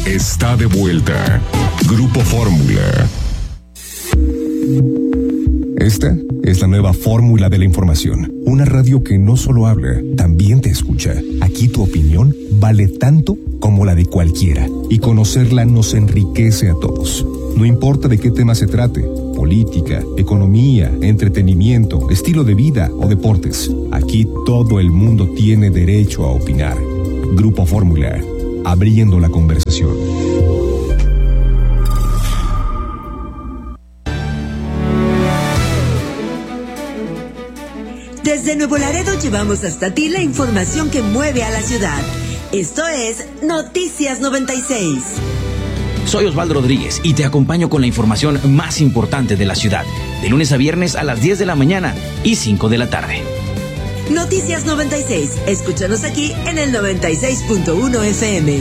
está de vuelta. Grupo Fórmula. Esta es la nueva fórmula de la información. Una radio que no solo habla, también te escucha. Aquí tu opinión vale tanto como la de cualquiera. Y conocerla nos enriquece a todos. No importa de qué tema se trate. Política, economía, entretenimiento, estilo de vida o deportes. Aquí todo el mundo tiene derecho a opinar. Grupo Fórmula. Abriendo la conversación. Desde Nuevo Laredo llevamos hasta ti la información que mueve a la ciudad. Esto es Noticias 96. Soy Osvaldo Rodríguez y te acompaño con la información más importante de la ciudad, de lunes a viernes a las 10 de la mañana y 5 de la tarde. Noticias 96. Escúchanos aquí en el 96.1 FM.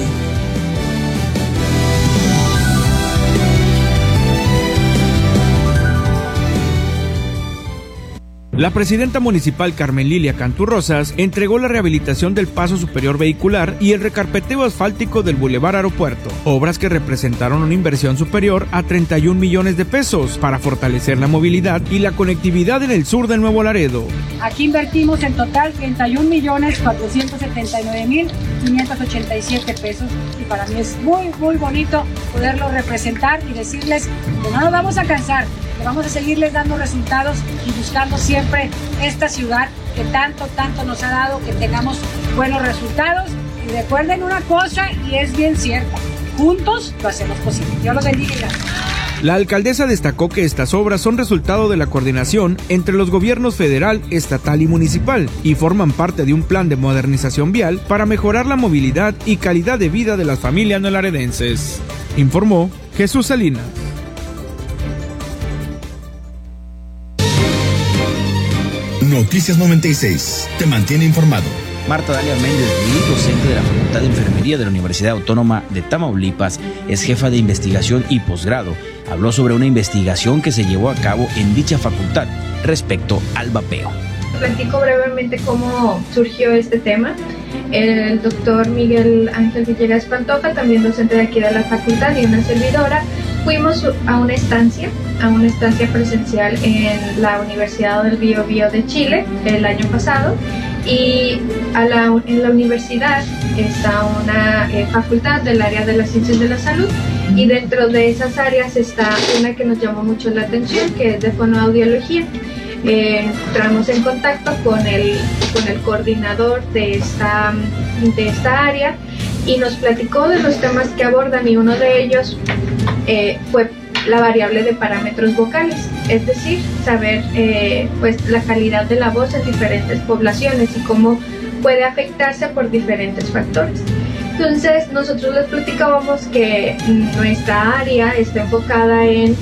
La presidenta municipal Carmen Lilia Cantú Rosas entregó la rehabilitación del paso superior vehicular y el recarpeteo asfáltico del Boulevard Aeropuerto, obras que representaron una inversión superior a 31 millones de pesos para fortalecer la movilidad y la conectividad en el sur de Nuevo Laredo. Aquí invertimos en total 31.479.587 pesos y para mí es muy bonito poderlo representar y decirles que no nos vamos a cansar, que vamos a seguirles dando resultados y buscando siempre esta ciudad que tanto nos ha dado, que tengamos buenos resultados. Y recuerden una cosa, y es bien cierta, juntos lo hacemos posible. Dios los bendiga. La alcaldesa destacó que estas obras son resultado de la coordinación entre los gobiernos federal, estatal y municipal y forman parte de un plan de modernización vial para mejorar la movilidad y calidad de vida de las familias neolaredenses. Informó Jesús Salinas. Noticias 96. Te mantiene informado. Marta Dalia Méndez, docente de la Facultad de Enfermería de la Universidad Autónoma de Tamaulipas, es jefa de investigación y posgrado. Habló sobre una investigación que se llevó a cabo en dicha facultad respecto al vapeo. Platico brevemente cómo surgió este tema. El doctor Miguel Ángel Villegas Pantoja, también docente de aquí de la facultad y una servidora, fuimos a una estancia presencial en la Universidad del Biobío de Chile el año pasado, y en la universidad está una facultad del área de las ciencias de la salud, y dentro de esas áreas está una que nos llamó mucho la atención, que es de fonoaudiología. Entramos en contacto con el coordinador de esta área y nos platicó de los temas que abordan, y uno de ellos fue la variable de parámetros vocales, es decir, saber pues la calidad de la voz en diferentes poblaciones y cómo puede afectarse por diferentes factores. Entonces nosotros les platicábamos que nuestra área está enfocada en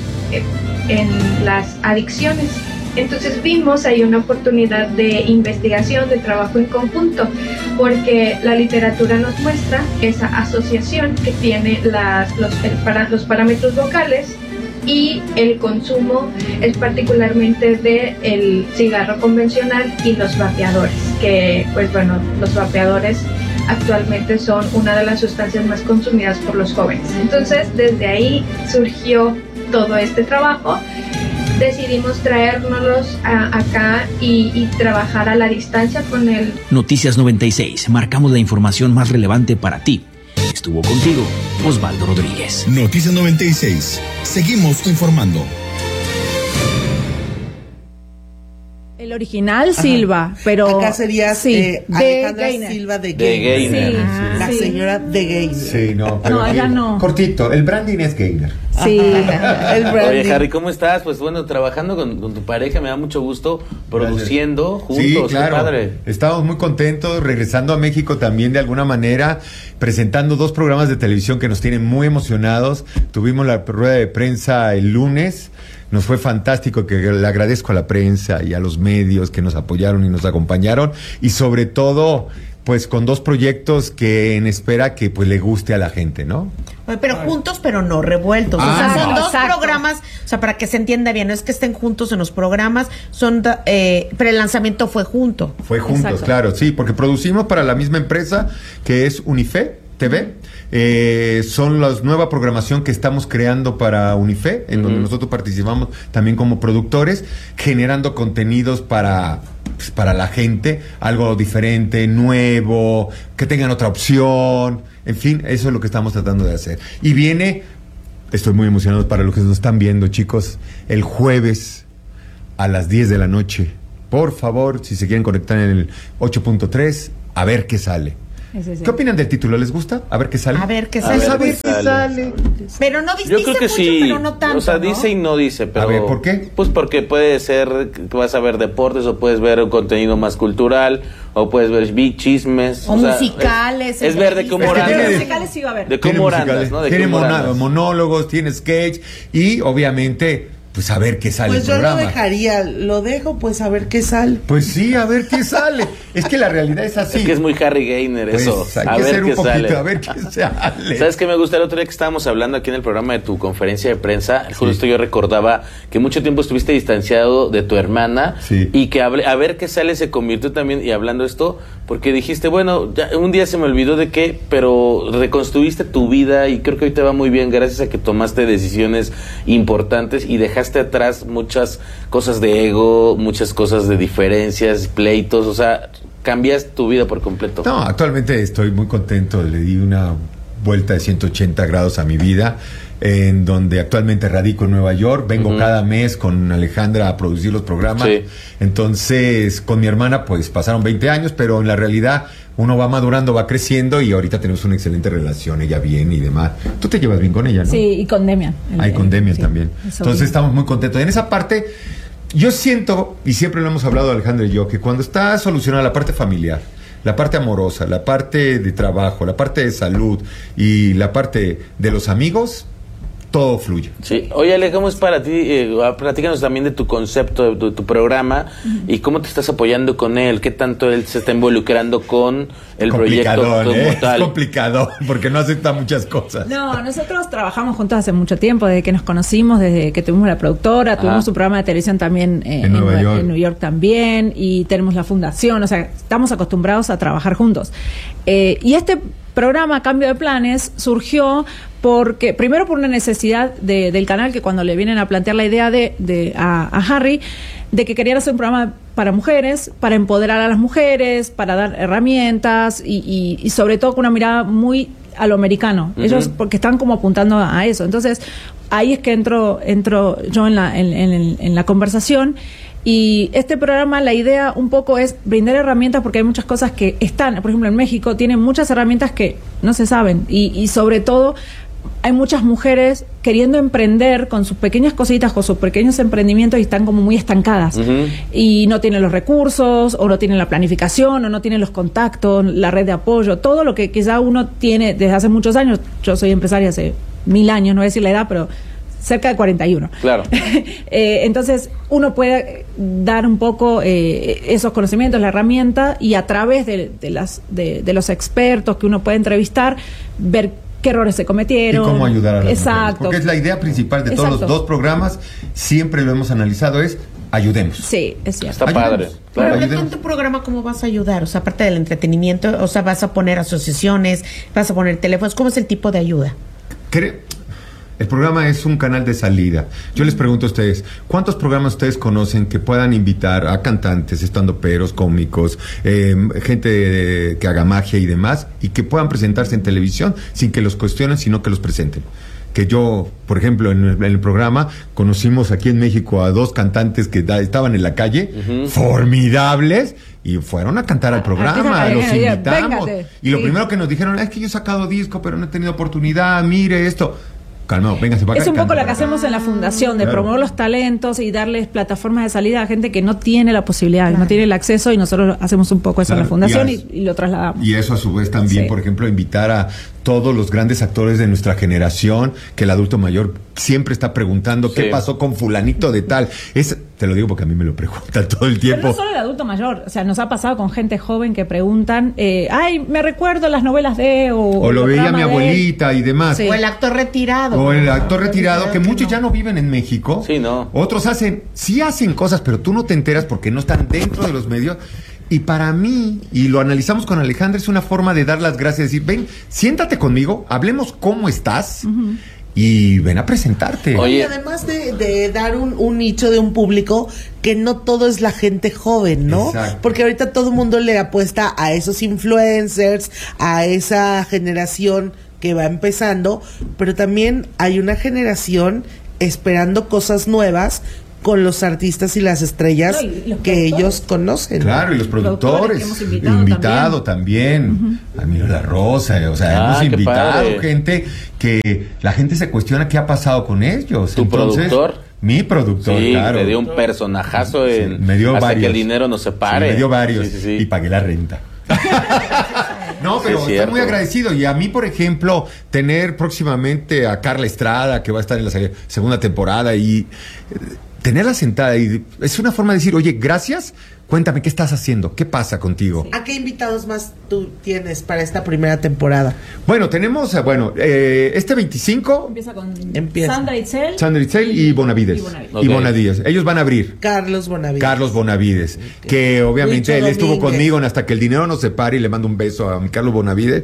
las adicciones. Entonces vimos ahí una oportunidad de investigación, de trabajo en conjunto, porque la literatura nos muestra esa asociación que tiene los parámetros vocales y el consumo, es particularmente del cigarro convencional y los vapeadores, que pues bueno, los vapeadores actualmente son una de las sustancias más consumidas por los jóvenes. Entonces desde ahí surgió todo este trabajo. Decidimos traérnoslos acá y trabajar a la distancia con él. Noticias 96. Marcamos la información más relevante para ti. Estuvo contigo Osvaldo Rodríguez. Noticias 96. Seguimos informando. El original Silva, pero acá sería Alejandra Silva de Gainer. La señora de Gainer. Sí, no, pero no, ya no. Cortito, el branding es Gainer. Sí, el branding. Oye, Harry, ¿cómo estás? Pues bueno, trabajando con tu pareja, me da mucho gusto, produciendo juntos. Sí, claro. Qué padre. Estamos muy contentos, regresando a México también de alguna manera, presentando 2 programas de televisión que nos tienen muy emocionados. Tuvimos la rueda de prensa el lunes. Nos fue fantástico, que le agradezco a la prensa y a los medios que nos apoyaron y nos acompañaron, y sobre todo pues con 2 proyectos que en espera que pues le guste a la gente, ¿no? Pero juntos, pero no revueltos. O sea, son 2 programas, o sea, para que se entienda bien, no es que estén juntos en los programas, pero el lanzamiento fue junto. Fue juntos, exacto. Claro, sí, porque producimos para la misma empresa que es Unife TV, son la nueva programación que estamos creando para Unife, en donde nosotros participamos también como productores, generando contenidos para la gente, algo diferente, nuevo, que tengan otra opción, en fin, eso es lo que estamos tratando de hacer. Y viene, estoy muy emocionado para los que nos están viendo, chicos, el jueves a las 10 de la noche. Por favor, si se quieren conectar en el 8.3, a ver qué sale. ¿Qué opinan del título? ¿Les gusta? A ver qué sale. A ver qué sale. A ver qué sale. Pero no dice Yo creo que mucho, sí. pero no tanto. O sea, ¿no? dice y no dice, pero... A ver, ¿por qué? Pues porque puede ser que vas a ver deportes, o puedes ver un contenido más cultural, o puedes ver chismes. O sea, musicales. Es ver de cómo Los musicales sí va a haber. De cómo andas, ¿no? De Tiene cómo andas. monólogos, tiene sketch y obviamente... Pues a ver qué sale pues el yo programa. lo dejaría, lo dejo pues a ver qué sale. Pues sí, a ver qué sale. Es que la realidad es así. Es que es muy Harry Gainer pues eso. Hay a que ver ser qué un poquito, sale. a ver qué sale. ¿Sabes qué me gusta? El otro día que estábamos hablando aquí en el programa de tu conferencia de prensa, justo yo recordaba que mucho tiempo estuviste distanciado de tu hermana y que a ver qué sale se convirtió también, y hablando esto, porque dijiste, bueno, ya, un día se me olvidó de qué, pero reconstruiste tu vida y creo que hoy te va muy bien gracias a que tomaste decisiones importantes y dejaste atrás muchas cosas de ego, muchas cosas de diferencias, pleitos, o sea, cambias tu vida por completo. No, actualmente estoy muy contento, le di una vuelta de 180 grados a mi vida, en donde actualmente radico en Nueva York, vengo cada mes con Alejandra a producir los programas, entonces con mi hermana pues pasaron 20 años, pero en la realidad uno va madurando, va creciendo y ahorita tenemos una excelente relación, ella bien y demás. Tú te llevas bien con ella, ¿no? Sí, y con Demian. Con Demian sí, también. Entonces estamos muy contentos. En esa parte, yo siento, y siempre lo hemos hablado Alejandra y yo, que cuando está solucionada la parte familiar, la parte amorosa, la parte de trabajo, la parte de salud y la parte de los amigos, todo fluye. Sí. Oye, Ale, ¿cómo es para ti? Platícanos también de tu concepto, de tu programa y cómo te estás apoyando con él. ¿Qué tanto él se está involucrando con el proyecto como tal? Es complicado, porque no acepta muchas cosas. No, nosotros trabajamos juntos hace mucho tiempo, desde que nos conocimos, desde que tuvimos la productora, tuvimos un programa de televisión también en Nueva York también, y tenemos la fundación, o sea, estamos acostumbrados a trabajar juntos. Y este programa Cambio de Planes surgió porque, primero por una necesidad del canal, que cuando le vienen a plantear la idea a Harry, de que querían hacer un programa para mujeres, para empoderar a las mujeres, para dar herramientas y sobre todo con una mirada muy a lo americano. Ellos porque están como apuntando a eso. Entonces, ahí es que entro yo en la conversación. Y este programa, la idea un poco es brindar herramientas, porque hay muchas cosas que están, por ejemplo en México tienen muchas herramientas que no se saben y sobre todo hay muchas mujeres queriendo emprender con sus pequeñas cositas, con sus pequeños emprendimientos, y están como muy estancadas y no tienen los recursos, o no tienen la planificación, o no tienen los contactos, la red de apoyo, todo lo que ya uno tiene desde hace muchos años. Yo soy empresaria hace 1000 años, no voy a decir la edad, pero cerca de 41. Claro. Entonces, uno puede dar un poco esos conocimientos, la herramienta, y a través de los expertos que uno puede entrevistar, ver qué errores se cometieron. Y cómo ayudar a las Exacto. mujeres. Porque es la idea principal de todos los dos programas, siempre lo hemos analizado, es ayudemos. Sí, es cierto. Está padre. Claro. Pero en tu programa, ¿cómo vas a ayudar? O sea, aparte del entretenimiento, o sea, vas a poner asociaciones, vas a poner teléfonos, ¿cómo es el tipo de ayuda? El programa es un canal de salida. Yo les pregunto a ustedes, ¿cuántos programas ustedes conocen que puedan invitar a cantantes, estandoperos, cómicos, gente que haga magia y demás, y que puedan presentarse en televisión sin que los cuestionen, sino que los presenten? Que yo, por ejemplo, en el programa conocimos aquí en México a 2 cantantes que estaban en la calle, formidables, y fueron a cantar al programa, los invitamos. Y lo primero que nos dijeron es que yo he sacado disco, pero no he tenido oportunidad, mire esto. Calmado, véngase para acá. Es un poco lo que hacemos en la fundación, de promover los talentos y darles plataformas de salida a gente que no tiene la posibilidad, no tiene el acceso, y nosotros hacemos un poco eso en la fundación y lo trasladamos. Y eso a su vez también, por ejemplo, invitar a todos los grandes actores de nuestra generación, que el adulto mayor siempre está preguntando qué pasó con fulanito de tal. Te lo digo porque a mí me lo preguntan todo el tiempo. Pero no solo el adulto mayor, o sea, nos ha pasado con gente joven que preguntan, ay, me recuerdo las novelas o lo veía mi abuelita y demás. O el actor retirado. O el actor retirado, que muchos ya no viven en México. Sí, no. Otros hacen cosas, pero tú no te enteras porque no están dentro de los medios. Y para mí, y lo analizamos con Alejandra, es una forma de dar las gracias, decir, ven, siéntate conmigo, hablemos cómo estás, y ven a presentarte. Oye, además de dar un nicho de un público que no todo es la gente joven, ¿no? Exacto. Porque ahorita todo el mundo le apuesta a esos influencers, a esa generación que va empezando, pero también hay una generación esperando cosas nuevas con los artistas y las estrellas que ellos conocen. Claro, y los productores que hemos invitado también. A Miro La Rosa, o sea, hemos invitado gente que la gente se cuestiona qué ha pasado con ellos. ¿Tu productor? Mi productor, sí, claro. Me dio un personajazo me dio hasta varios. Que el dinero nos separe. Sí, me dio varios y pagué la renta. No, pero estoy muy agradecido. Y a mí, por ejemplo, tener próximamente a Carla Estrada, que va a estar en la segunda temporada, y tenerla sentada, y es una forma de decir, oye, gracias, cuéntame, ¿qué estás haciendo? ¿Qué pasa contigo? ¿A qué invitados más tú tienes para esta primera temporada? Bueno, tenemos, este 25... Empieza. Sandra Itzel y Bonavides. Y Bonavides. Ellos van a abrir. Carlos Bonavides. Okay. Que obviamente él estuvo conmigo en Hasta que el dinero nos separe, y le mando un beso a mi Carlos Bonavides.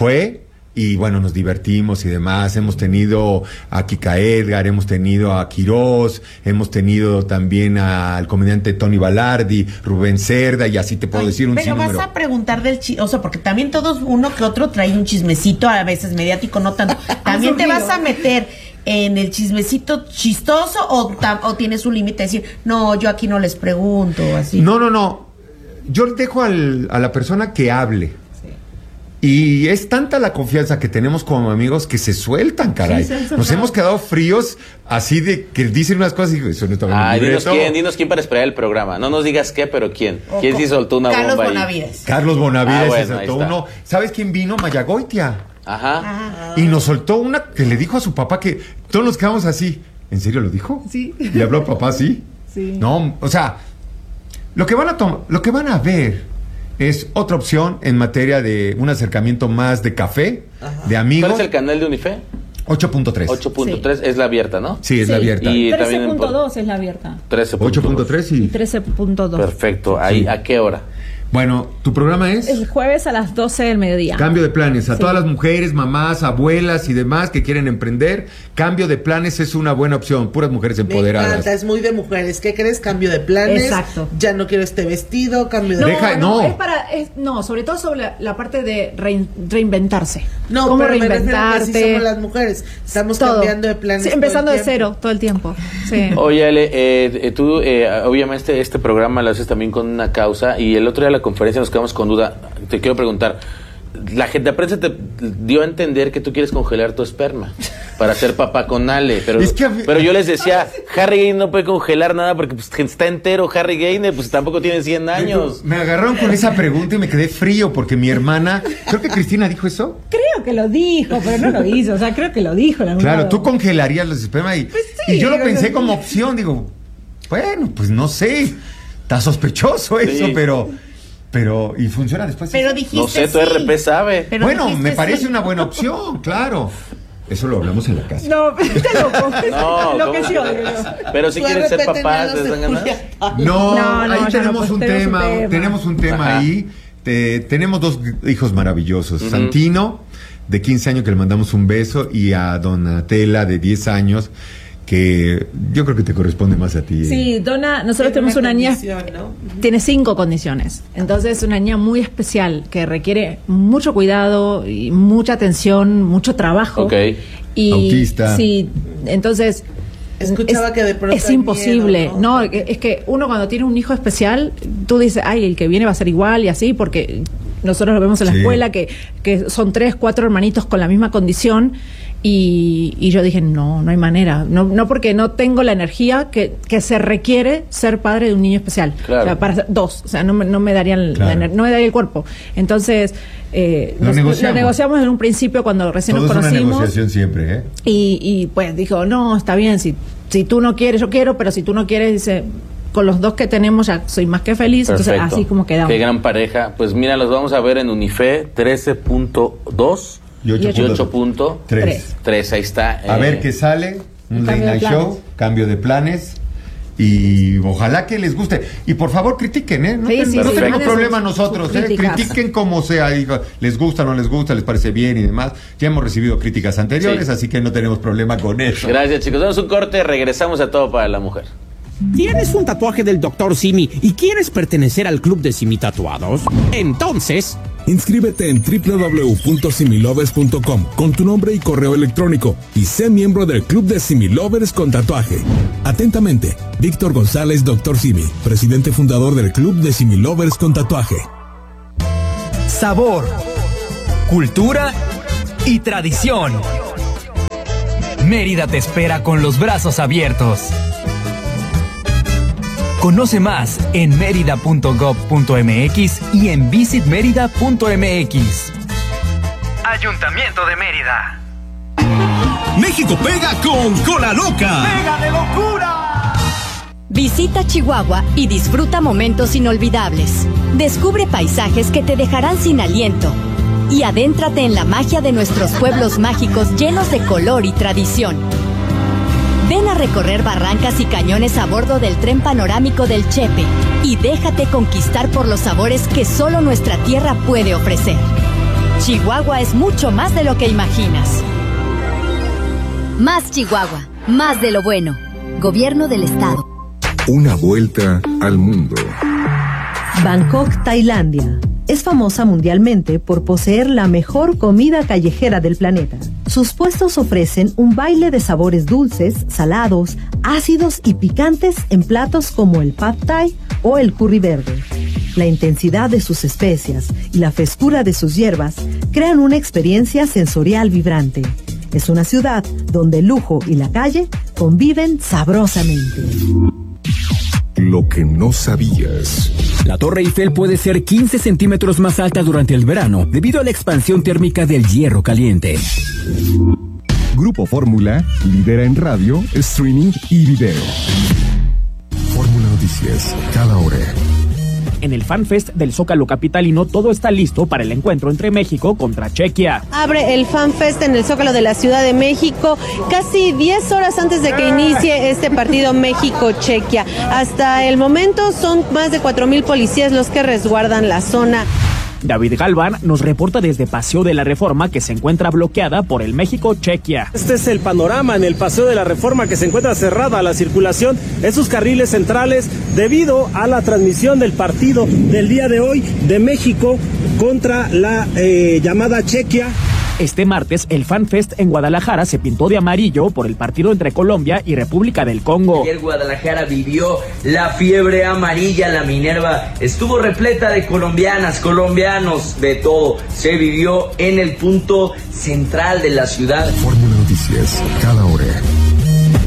Y bueno, nos divertimos y demás. Hemos tenido a Kika Edgar, hemos tenido a Quirós, hemos tenido también al comediante Tony Balardi, Rubén Cerda, y así te puedo decir un sinnúmero. Pero vas a preguntar del o sea, porque también todos, uno que otro trae un chismecito, a veces mediático, no tanto. ¿También te vas a meter en el chismecito chistoso o tienes un límite de decir, no, yo aquí no les pregunto, así? No. Yo dejo a la persona que hable. Y es tanta la confianza que tenemos como amigos que se sueltan, caray. Nos hemos quedado fríos así de que dicen unas cosas y eso no está bien. Dinos quién para esperar el programa. No nos digas qué, pero quién. ¿Quién sí soltó una bomba ahí? Carlos Bonavides se soltó uno. ¿Sabes quién vino? Mayagoitia. Ajá. Y nos soltó una que le dijo a su papá que todos nos quedamos así. ¿En serio lo dijo? Sí. ¿Le habló a papá así? Sí. No, o sea, lo que van a ver es otra opción en materia de un acercamiento más de café, de amigos. ¿Cuál es el canal de Unife? 8.3. 8.3 es la abierta, ¿no? Sí, es la abierta. Y 13.2 es la abierta. 8.3 y 13.2. Perfecto. Ahí, ¿a qué hora? Bueno, ¿tu programa es? El jueves a las 12 del mediodía. Cambio de planes. A todas las mujeres, mamás, abuelas y demás que quieren emprender, Cambio de Planes es una buena opción. Puras mujeres empoderadas. Me encanta, es muy de mujeres. ¿Qué crees? Cambio de planes. Exacto. Ya no quiero este vestido, cambio de... sobre todo sobre la parte de reinventarse. No, ¿cómo pero reinventarte? Me somos las mujeres. Estamos cambiando de planes. Sí, empezando de cero todo el tiempo. Sí. Oye, Ale, tú obviamente este programa lo haces también con una causa, y el otro día la conferencia nos quedamos con duda. Te quiero preguntar, la gente de prensa te dio a entender que tú quieres congelar tu esperma para ser papá con Ale, pero yo les decía, Harry Gainer no puede congelar nada porque pues, está entero. Harry Gainer pues tampoco tiene 100 años. Me agarraron con esa pregunta y me quedé frío porque mi hermana, creo que Cristina dijo eso. Creo que lo dijo, pero no lo hizo. O sea, creo que lo dijo. Claro, tú congelarías los espermas pues sí, y yo lo pensé como opción. Digo, bueno, pues no sé, está sospechoso eso, pero y funciona después. Pero dijiste no sé, tu RP sabe. Pero bueno, me parece una buena opción, claro. Eso lo hablamos en la casa. No, está loco. No, lo que sí. Pero si quieren ser papás, ¿les dan ganas? No, ahí tenemos un tema. Tenemos un tema ahí. Tenemos dos hijos maravillosos. Santino, de 15 años, que le mandamos un beso, y a Donatella, de 10 años, que yo creo que te corresponde más a ti. Sí, Donna, nosotros tenemos una niña, ¿no? Tiene 5 condiciones. Entonces, una niña muy especial que requiere mucho cuidado y mucha atención, mucho trabajo. Okay. Y autista. Sí, entonces escuchaba que de pronto es imposible, miedo, ¿no? Es que uno cuando tiene un hijo especial, tú dices, ay, el que viene va a ser igual y así, porque nosotros lo vemos en la escuela que son 3, 4 hermanitos con la misma condición. Y yo dije, no hay manera, no porque no tengo la energía que se requiere ser padre de un niño especial. Claro. O sea, para ser 2, o sea, no me darían no me daría el cuerpo. Entonces lo negociamos en un principio cuando recién nos conocimos. Es una negociación siempre, y pues dijo, no, está bien, si tú no quieres, yo quiero, pero si tú no quieres, dice, con los 2 que tenemos ya soy más que feliz. Perfecto. Entonces así como quedamos. Qué gran pareja. Pues mira, los vamos a ver en Unife 13.2 y 8.3. Ahí está. A ver qué sale. Un late night show, Cambio de Planes. y ojalá que les guste. Y por favor critiquen, ¿eh? No, no tenemos problema nosotros, ¿eh? Critiquen como sea, digo, les gusta, no les gusta, les parece bien y demás. Ya hemos recibido críticas anteriores, así que no tenemos problema con eso. Gracias, chicos. Damos un corte, regresamos a Todo para la Mujer. ¿Tienes un tatuaje del Dr. Simi y quieres pertenecer al club de Simi Tatuados? Entonces, inscríbete en www.similovers.com con tu nombre y correo electrónico y sé miembro del club de Similovers con tatuaje. Atentamente, Víctor González, Dr. Simi, presidente fundador del club de Similovers con tatuaje. Sabor, cultura y tradición. Mérida te espera con los brazos abiertos. Conoce más en merida.gov.mx y en visitmerida.mx. Ayuntamiento de Mérida. México pega con Cola Loca. ¡Pega de locura! Visita Chihuahua y disfruta momentos inolvidables. Descubre paisajes que te dejarán sin aliento. Y adéntrate en la magia de nuestros pueblos mágicos llenos de color y tradición. Ven a recorrer barrancas y cañones a bordo del tren panorámico del Chepe y déjate conquistar por los sabores que solo nuestra tierra puede ofrecer. Chihuahua es mucho más de lo que imaginas. Más Chihuahua, más de lo bueno. Gobierno del Estado. Una vuelta al mundo. Bangkok, Tailandia. Es famosa mundialmente por poseer la mejor comida callejera del planeta. Sus puestos ofrecen un baile de sabores dulces, salados, ácidos y picantes en platos como el Pad Thai o el curry verde. La intensidad de sus especias y la frescura de sus hierbas crean una experiencia sensorial vibrante. Es una ciudad donde el lujo y la calle conviven sabrosamente. Lo que no sabías. La Torre Eiffel puede ser 15 centímetros más alta durante el verano debido a la expansión térmica del hierro caliente. Grupo Fórmula lidera en radio, streaming y video. Fórmula Noticias, cada hora. En el FanFest del Zócalo capitalino todo está listo para el encuentro entre México contra Chequia. Abre el FanFest en el Zócalo de la Ciudad de México casi 10 horas antes de que inicie este partido México-Chequia. Hasta el momento son más de 4,000 policías los que resguardan la zona. David Galván nos reporta desde Paseo de la Reforma, que se encuentra bloqueada por el México-Chequia. Este es el panorama en el Paseo de la Reforma, que se encuentra cerrada a la circulación en sus carriles centrales debido a la transmisión del partido del día de hoy de México contra la llamada Chequia. Este martes, el FanFest en Guadalajara se pintó de amarillo por el partido entre Colombia y República del Congo. Ayer Guadalajara vivió la fiebre amarilla, la Minerva estuvo repleta de colombianas, colombianos, de todo. Se vivió en el punto central de la ciudad. Fórmula Noticias, cada hora.